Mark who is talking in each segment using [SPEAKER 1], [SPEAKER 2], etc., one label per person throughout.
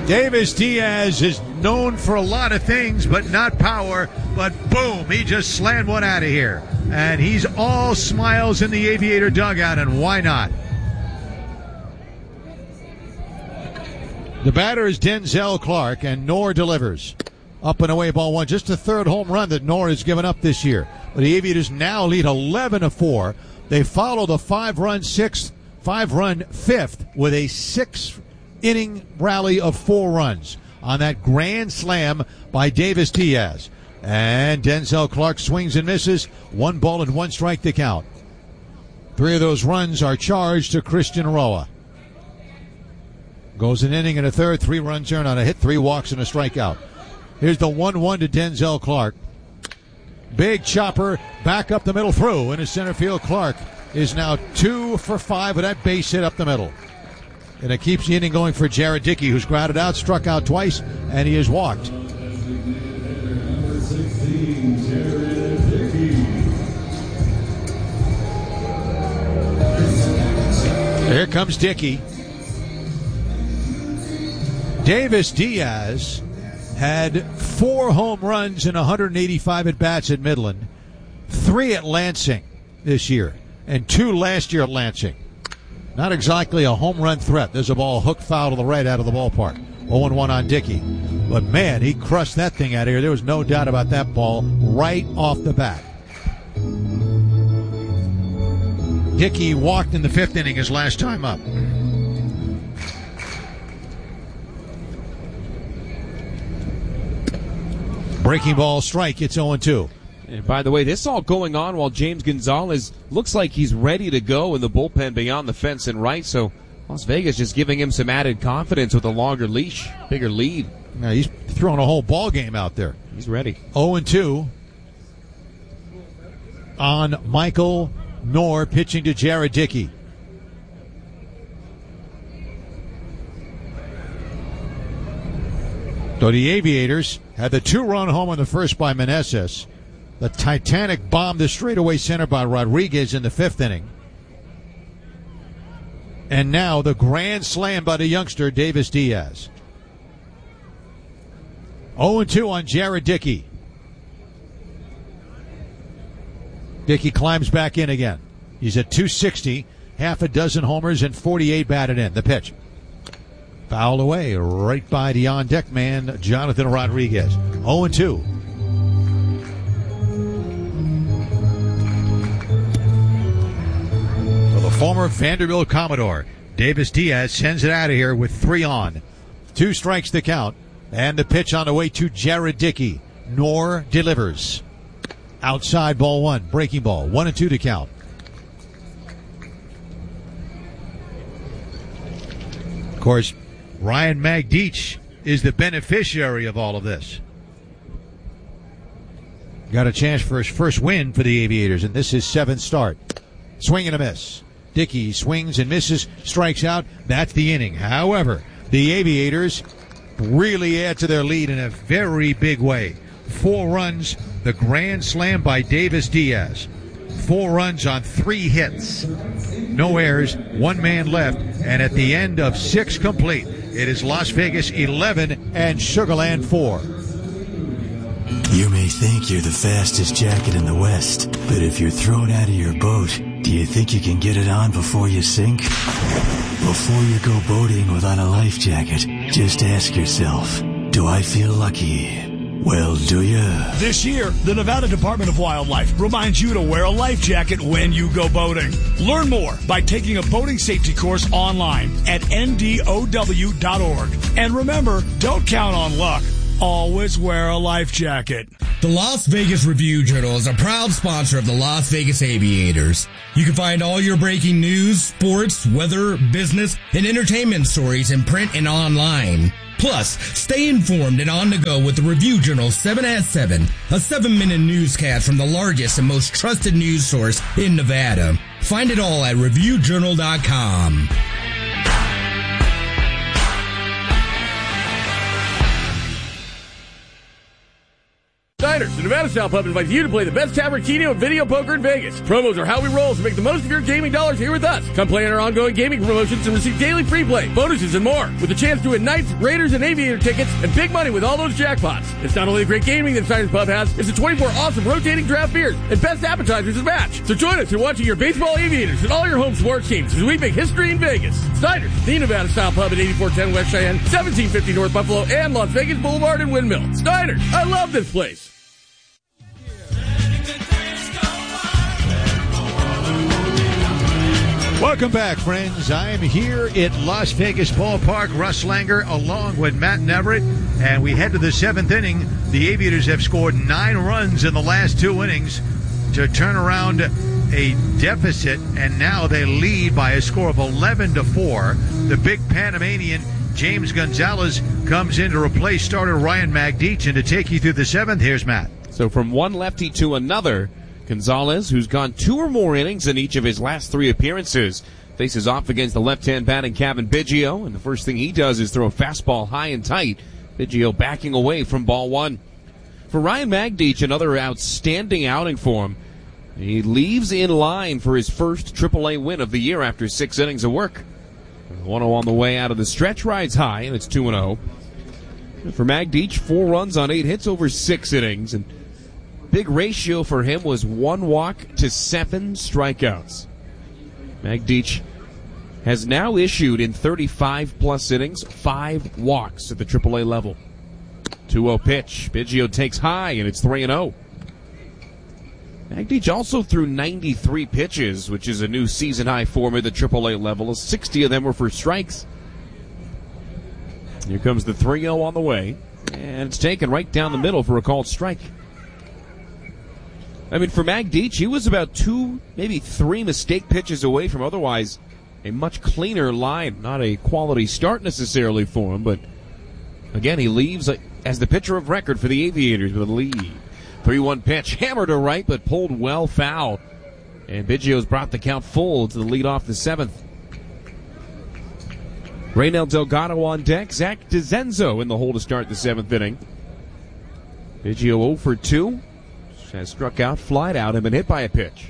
[SPEAKER 1] Davis Diaz is known for a lot of things, but not power. But boom, he just slammed one out of here. And he's all smiles in the Aviator dugout, and why not? The batter is Denzel Clark, and Knorr delivers. Up and away, ball one. Just the third home run that Knorr has given up this year. But the Aviators now lead 11-4. They follow the 5-run fifth with a 6-inning rally of 4 runs on that grand slam by Davis Diaz. And Denzel Clark swings and misses. 1 ball and 1 strike to count. 3 of those runs are charged to Christian Roa. Goes an inning and a third, 3 runs earned on a hit, 3 walks and a strikeout. Here's the 1-1 to Denzel Clark. Big chopper, back up the middle, through into center field. Clark is now 2 for 5 with that base hit up the middle. And it keeps the inning going for Jared Dickey, who's grounded out, struck out twice, and he is walked. Here comes Dickey. Davis Diaz had 4 home runs in 185 at-bats at Midland, 3 at Lansing this year, and 2 last year at Lansing. Not exactly a home run threat. There's a ball hooked foul to the right out of the ballpark. 0-1 on Dickey. But, man, he crushed that thing out of here. There was no doubt about that ball right off the bat. Dickey walked in the 5th inning his last time up. Breaking ball, strike. It's 0-2.
[SPEAKER 2] And by the way, this is all going on while James Gonzalez looks like he's ready to go in the bullpen beyond the fence and right. So Las Vegas just giving him some added confidence with a longer leash, bigger lead.
[SPEAKER 1] Now he's throwing a whole ball game out there.
[SPEAKER 2] He's ready.
[SPEAKER 1] 0-2 on Michael Knorr, pitching to Jared Dickey. So the Aviators had the 2-run home on the first by Meneses. The Titanic bomb to straightaway center by Rodriguez in the 5th inning. And now the grand slam by the youngster Davis Diaz. 0-2 on Jared Dickey. Dickey climbs back in again. He's at 260, half a dozen homers and 48 batted in. The pitch. Fouled away right by the on-deck man, Jonathan Rodriguez. 0-2. So the former Vanderbilt Commodore, Davis Diaz, sends it out of here with 3 on. 2 strikes to count. And the pitch on the way to Jared Dickey. Knorr delivers. Outside, ball 1. Breaking ball. 1-2 to count. Of course, Ryan Magdic is the beneficiary of all of this. Got a chance for his first win for the Aviators, and this is 7th start. Swing and a miss. Dickey swings and misses, strikes out. That's the inning. However, the Aviators really add to their lead in a very big way. 4 runs, the grand slam by Davis Diaz. 4 runs on 3 hits. No errors, 1 man left, and at the end of 6 complete, it is Las Vegas 11 and Sugar Land 4.
[SPEAKER 3] You may think you're the fastest jacket in the West, but if you're thrown out of your boat, do you think you can get it on before you sink? Before you go boating without a life jacket, just ask yourself, do I feel lucky? Well, do ya?
[SPEAKER 4] This year, the Nevada Department of Wildlife reminds you to wear a life jacket when you go boating. Learn more by taking a boating safety course online at ndow.org. And remember, don't count on luck. Always wear a life jacket.
[SPEAKER 5] The Las Vegas Review-Journal is a proud sponsor of the Las Vegas Aviators. You can find all your breaking news, sports, weather, business, and entertainment stories in print and online. Plus, stay informed and on the go with the Review-Journal 7 at 7, a 7-minute newscast from the largest and most trusted news source in Nevada. Find it all at reviewjournal.com.
[SPEAKER 6] Snyder's, the Nevada-style pub, invites you to play the best tavern, keno, and video poker in Vegas. Promos are how we roll, so make the most of your gaming dollars here with us. Come play in our ongoing gaming promotions and receive daily free play, bonuses, and more, with a chance to win Knights, Raiders, and Aviator tickets, and big money with all those jackpots. It's not only the great gaming that Snyder's Pub has, it's the 24 awesome rotating draft beers and best appetizers to match. So join us in watching your baseball Aviators and all your home sports teams as we make history in Vegas. Snyder's, the Nevada-style pub at 8410 West Cheyenne, 1750 North Buffalo, and Las Vegas Boulevard and Windmill. Snyder's, I love this place.
[SPEAKER 1] Welcome back, friends. I am here at Las Vegas Ballpark. Russ Langer along with Matt Neverett. And we head to the seventh inning. The Aviators have scored 9 runs in the last 2 innings to turn around a deficit. And now they lead by a score of 11-4. The big Panamanian James Gonzalez comes in to replace starter Ryan Magdic. And to take you through the seventh, here's Matt.
[SPEAKER 2] So from one lefty to another, Gonzalez, who's gone 2 or more innings in each of his last 3 appearances, faces off against the left-hand batting Cavan Biggio, and the first thing he does is throw a fastball high and tight. Biggio backing away from ball 1. For Ryan Magdic, another outstanding outing for him. He leaves in line for his first AAA win of the year after 6 innings of work. 1-0 on the way out of the stretch, rides high, and it's 2-0. For Magdic, 4 runs on 8 hits over 6 innings, and big ratio for him was 1 walk to 7 strikeouts. Magdic has now issued in 35-plus innings 5 walks at the AAA level. 2-0 pitch. Biggio takes high, and it's 3-0. Magdic also threw 93 pitches, which is a new season-high for him at the AAA level. 60 of them were for strikes. Here comes the 3-0 on the way, and it's taken right down the middle for a called strike. I mean, for Magdic, he was about 2, maybe 3 mistake pitches away from otherwise a much cleaner line. Not a quality start necessarily for him, but again, he leaves as the pitcher of record for the Aviators with a lead. 3-1 pitch, hammered to right, but pulled well foul. And Biggio's brought the count full to the lead off the 7th. Reynel Delgado on deck, Zach DeZenzo in the hole to start the 7th inning. Biggio 0 for 2. Has struck out, flied out, and been hit by a pitch.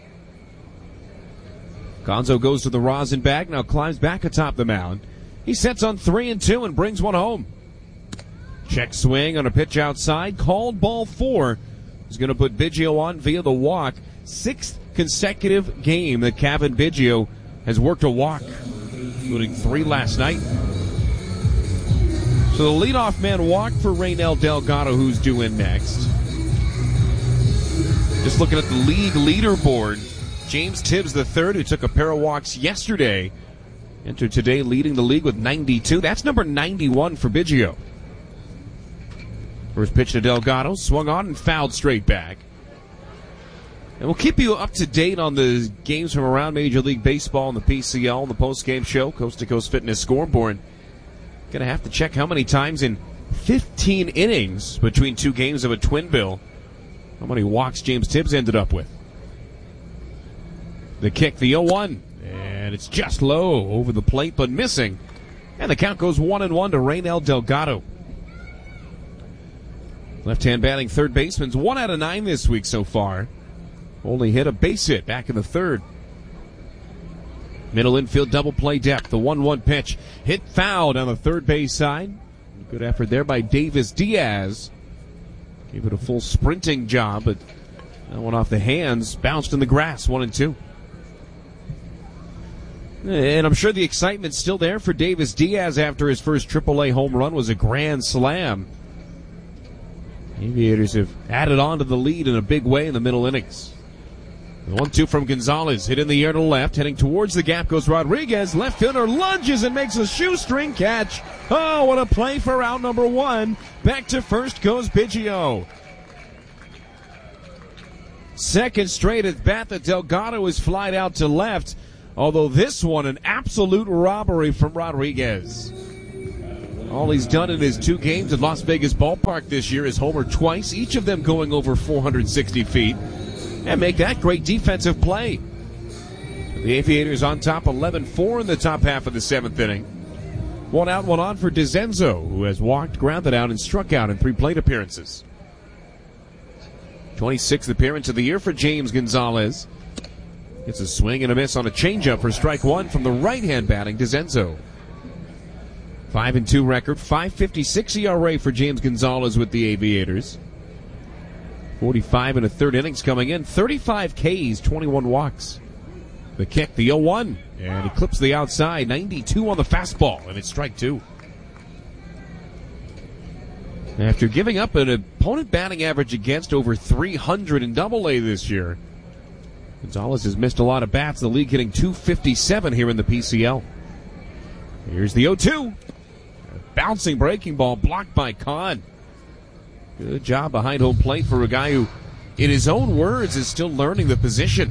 [SPEAKER 2] Gonzo goes to the rosin bag, now climbs back atop the mound. He sets on 3-2 and brings one home. Check swing on a pitch outside, called ball 4. He's going to put Biggio on via the walk. 6th consecutive game that Cavan Biggio has worked a walk, including 3 last night. So the leadoff man walked for Reynel Delgado, who's due in next. Just looking at the league leaderboard, James Tibbs III, who took a pair of walks yesterday, entered today leading the league with 92. That's number 91 for Biggio. First pitch to Delgado, swung on and fouled straight back. And we'll keep you up to date on the games from around Major League Baseball and the PCL and the post-game show, Coast to Coast Fitness Scoreboard. Going to have to check how many times in 15 innings between 2 games of a twin bill, how many walks James Tibbs ended up with. The kick, the 0-1, and it's just low over the plate, but missing. And the count goes 1-1 to Reynel Delgado. Left-hand batting third baseman's 1 out of 9 this week so far. Only hit a base hit back in the 3rd. Middle infield double play depth. The 1-1 pitch hit foul down the third base side. Good effort there by Davis Diaz. Gave it a full sprinting job, but that one off the hands, bounced in the grass, 1-2. And I'm sure the excitement's still there for Davis Diaz after his first AAA home run was a grand slam. Aviators have added on to the lead in a big way in the middle innings. The 1-2 from Gonzalez, hit in the air to left, heading towards the gap goes Rodriguez. Left fielder lunges and makes a shoestring catch. Oh, what a play for out number 1. Back to first goes Biggio. Second straight at bat that Delgado is flied out to left. Although this one, an absolute robbery from Rodriguez. All he's done in his 2 games at Las Vegas Ballpark this year is homer twice, each of them going over 460 feet, and make that great defensive play. The Aviators on top 11-4 in the top half of the 7th inning. 1 out, 1 on for DeZenzo, who has walked, grounded out, and struck out in 3 plate appearances. 26th appearance of the year for James Gonzalez. Gets a swing and a miss on a changeup for strike one from the right-hand batting DeZenzo. 5-2 record, .556 ERA for James Gonzalez with the Aviators. 45 and a third innings coming in, 35 Ks, 21 walks. The kick, the 0-1, and he clips the outside, 92 on the fastball, and it's strike two. After giving up an opponent batting average against over 300 in Double-A this year, Gonzalez has missed a lot of bats, the league hitting .257 here in the PCL. Here's the 0-2. Bouncing breaking ball blocked by Kahn. Good job behind home plate for a guy who, in his own words, is still learning the position.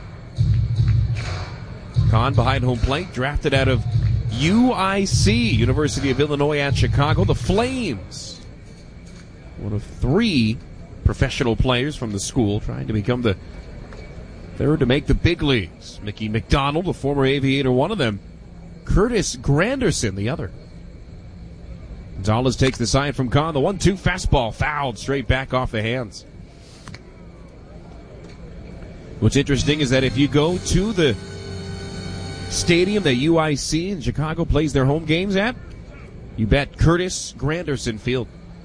[SPEAKER 2] Kahn behind home plate, drafted out of UIC, University of Illinois at Chicago, the Flames. One of three professional players from the school trying to become the third to make the big leagues. Mickey McDonald, a former Aviator, one of them. Curtis Granderson, the other. Gonzalez takes the sign from Kahn. The 1-2 fastball fouled straight back off the hands. What's interesting is that if you go to the stadium that UIC in Chicago plays their home games at, you bet Curtis Granderson Field.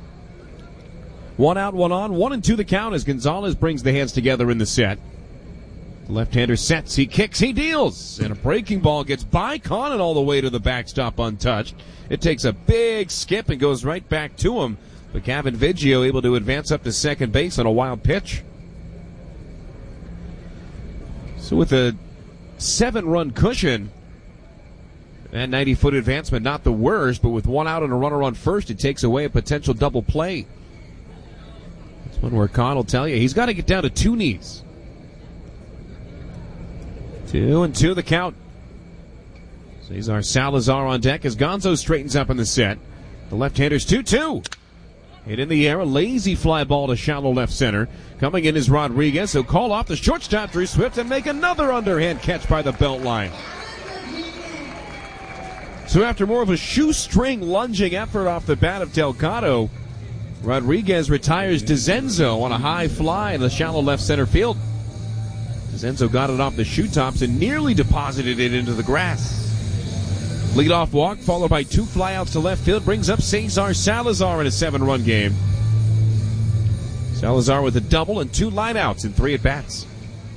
[SPEAKER 2] 1 out, 1 on, 1-2 the count as Gonzalez brings the hands together in the set. The left-hander sets, he kicks, he deals, and a breaking ball gets by Kahn and all the way to the backstop untouched. It takes a big skip and goes right back to him, but Cavan Biggio able to advance up to second base on a wild pitch. So with a 7-run cushion, that 90-foot advancement not the worst, but with 1 out and a runner on first, it takes away a potential double play. That's one where Kahn will tell you he's got to get down to 2 knees. 2-2 the count. Cesar Salazar on deck as Gonzo straightens up in the set. The left-hander's 2-2. Hit in the air, a lazy fly ball to shallow left center. Coming in is Rodriguez, who'll call off the shortstop Drew Swift and make another underhand catch by the belt line. So after more of a shoestring lunging effort off the bat of Delgado, Rodriguez retires DeZenzo on a high fly in the shallow left center field. DeZenzo got it off the shoe tops and nearly deposited it into the grass. Leadoff walk followed by 2 flyouts to left field brings up Cesar Salazar in a 7-run game. Salazar with a double and 2 lineouts in 3 at-bats.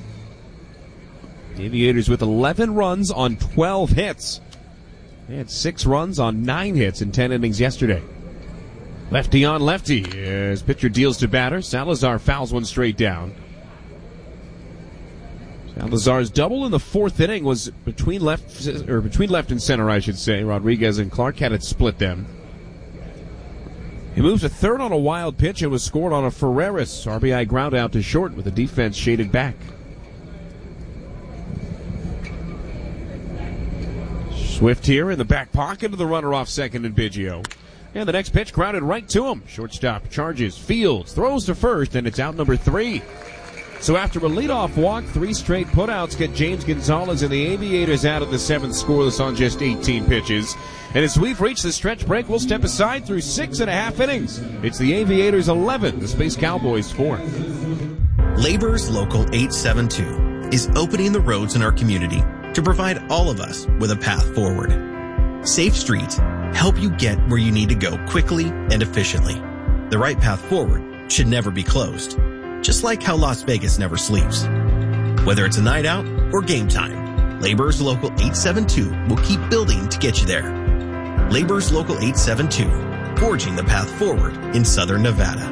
[SPEAKER 2] The Aviators with 11 runs on 12 hits. They had 6 runs on 9 hits in 10 innings yesterday. Lefty on lefty as pitcher deals to batter. Salazar fouls one straight down. Salazar's double in the 4th inning was between left and center, I should say. Rodriguez and Clark had it split them. He moves to third on a wild pitch and was scored on a Ferreras RBI ground out to short with the defense shaded back. Swift here in the back pocket of the runner off second and Biggio. And the next pitch grounded right to him. Shortstop charges, fields, throws to first, and it's out number 3. So after a leadoff walk, 3 straight putouts get James Gonzalez and the Aviators out of the 7th scoreless on just 18 pitches. And as we've reached the stretch break, we'll step aside through 6.5 innings. It's the Aviators 11, the Space Cowboys 4.
[SPEAKER 7] Labor's Local 872 is opening the roads in our community to provide all of us with a path forward. Safe streets help you get where you need to go quickly and efficiently. The right path forward should never be closed. Just like how Las Vegas never sleeps. Whether it's a night out or game time, Labor's Local 872 will keep building to get you there. Labor's Local 872, forging the path forward in Southern Nevada.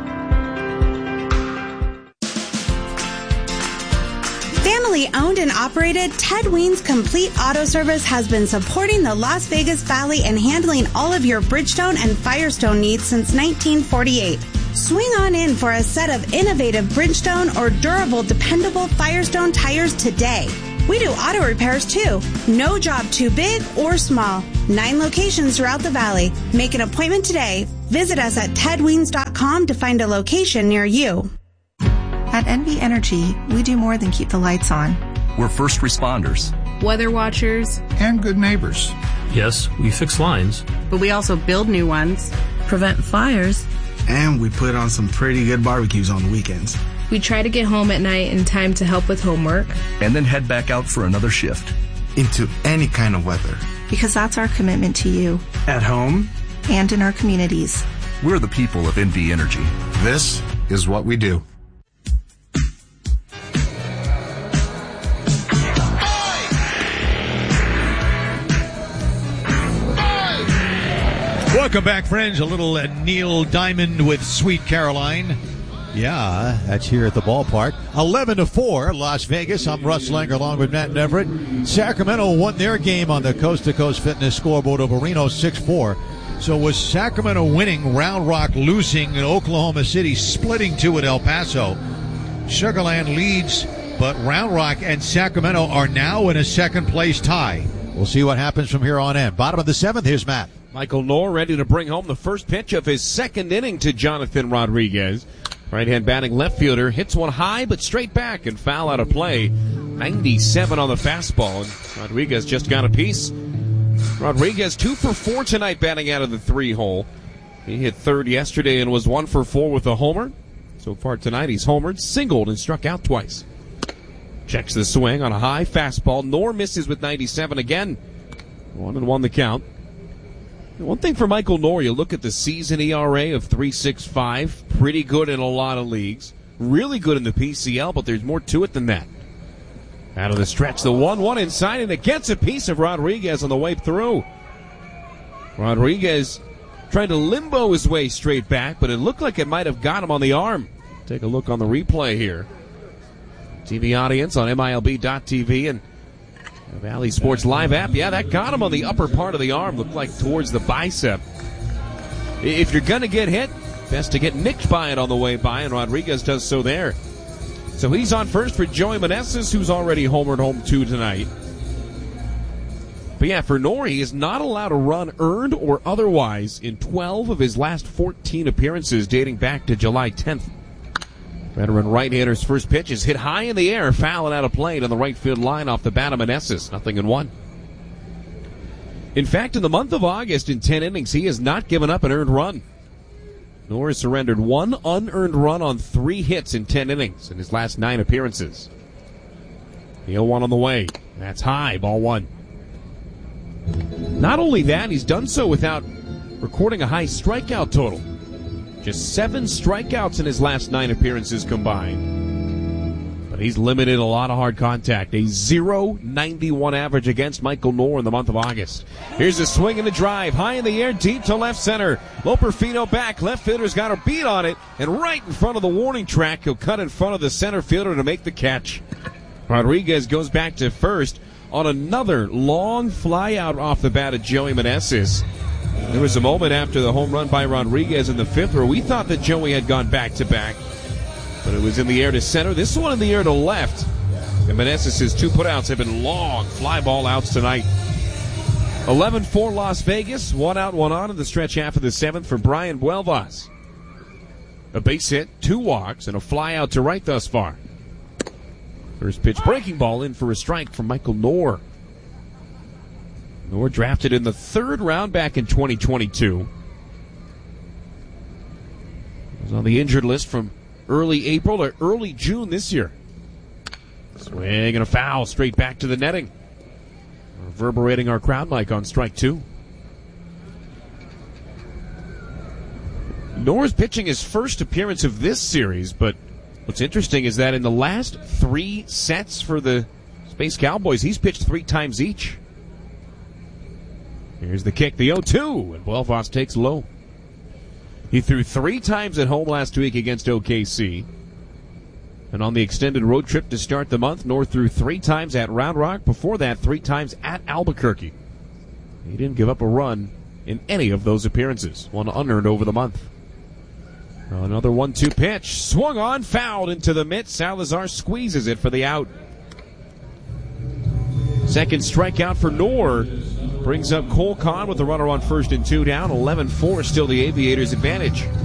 [SPEAKER 8] Family owned and operated, Ted Ween's Complete Auto Service has been supporting the Las Vegas Valley and handling all of your Bridgestone and Firestone needs since 1948. Swing on in for a set of innovative Bridgestone or durable, dependable Firestone tires today. We do auto repairs too. No job too big or small. 9 locations throughout the valley. Make an appointment today. Visit us at tedweens.com to find a location near you.
[SPEAKER 9] At NV Energy, we do more than keep the lights on.
[SPEAKER 10] We're first responders,
[SPEAKER 11] weather watchers,
[SPEAKER 12] and good neighbors.
[SPEAKER 13] Yes, we fix lines,
[SPEAKER 11] but we also build new ones,
[SPEAKER 14] prevent fires,
[SPEAKER 15] and we put on some pretty good barbecues on the weekends.
[SPEAKER 11] We try to get home at night in time to help with homework.
[SPEAKER 10] And then head back out for another shift.
[SPEAKER 12] Into any kind of weather.
[SPEAKER 9] Because that's our commitment to you.
[SPEAKER 12] At home.
[SPEAKER 9] And in our communities.
[SPEAKER 10] We're the people of NV Energy.
[SPEAKER 12] This is what we do.
[SPEAKER 1] Welcome back, friends. A little Neil Diamond with Sweet Caroline. Yeah, that's here at the ballpark. 11-4, Las Vegas. I'm Russ Langer along with Matt Everett. Sacramento won their game on the Coast to Coast Fitness scoreboard over Reno 6-4. So was Sacramento winning, Round Rock losing, and Oklahoma City splitting 2 at El Paso. Sugar Land leads, but Round Rock and Sacramento are now in a second-place tie. We'll see what happens from here on in. Bottom of the 7th, here's Matt.
[SPEAKER 2] Michael Knorr ready to bring home the first pitch of his second inning to Jonathan Rodriguez. Right-hand batting left fielder hits one high but straight back and foul out of play. 97 on the fastball. And Rodriguez just got a piece. Rodriguez 2 for 4 tonight batting out of the 3-hole. He hit third yesterday and was 1 for 4 with a homer. So far tonight he's homered, singled, and struck out twice. Checks the swing on a high fastball. Knorr misses with 97 again. 1-1 the count. One thing for Michael Knorr, you look at the season ERA of 3.65, pretty good in a lot of leagues, really good in the PCL, but there's more to it than that. Out of the stretch, the 1-1 inside, and it gets a piece of Rodriguez on the way through. Rodriguez tried to limbo his way straight back, but it looked like it might have got him on the arm. Take a look on the replay here. TV audience on MILB.TV and Valley Sports Live app. Yeah, that got him on the upper part of the arm. Looked like towards the bicep. If you're going to get hit, best to get nicked by it on the way by, and Rodriguez does so there. So he's on first for Joey Meneses, who's already homered home 2 tonight. But yeah, for Knorr, he is not allowed a run earned or otherwise in 12 of his last 14 appearances dating back to July 10th. Veteran right-hander's first pitch is hit high in the air, foul and out of play on the right field line off the bat of Meneses. 0-1. In fact, in the month of August, in 10 innings, he has not given up an earned run. Knorr has surrendered 1 unearned run on 3 hits in 10 innings in his last 9 appearances. The 0-1 on the way. That's high, ball 1. Not only that, he's done so without recording a high strikeout total. Just 7 strikeouts in his last 9 appearances combined. But he's limited a lot of hard contact. A 0.91 average against Michael Knorr in the month of August. Here's a swing and a drive. High in the air, deep to left center. Loperfino back. Left fielder's got a beat on it. And right in front of the warning track, he'll cut in front of the center fielder to make the catch. Rodriguez goes back to first on another long fly out off the bat of Joey Meneses. There was a moment after the home run by Rodriguez in the 5th where we thought that Joey had gone back-to-back. But it was in the air to center. This one in the air to left. And Meneses' 2 putouts have been long fly ball outs tonight. 11-4 Las Vegas. 1 out, 1 on in the stretch half of the 7th for Brian Buelvas. A base hit, 2 walks, and a fly out to right thus far. First pitch breaking ball in for a strike from Michael Knorr. Knorr drafted in the 3rd round back in 2022. Was on the injured list from early April to early June this year. Swing and a foul straight back to the netting. Reverberating our crowd mic on strike 2. Knorr's pitching his first appearance of this series, but what's interesting is that in the last 3 sets for the Space Cowboys, he's pitched 3 times each. Here's the kick, the 0-2, and Buelvas takes low. He threw 3 times at home last week against OKC. And on the extended road trip to start the month, Knorr threw 3 times at Round Rock. Before that, 3 times at Albuquerque. He didn't give up a run in any of those appearances. 1 unearned over the month. Another 1-2 pitch. Swung on, fouled into the mitt. Salazar squeezes it for the out. Second strikeout for Knorr. Brings up Cole Kahn with the runner on 1st and 2 down. 11-4, still the Aviators' advantage.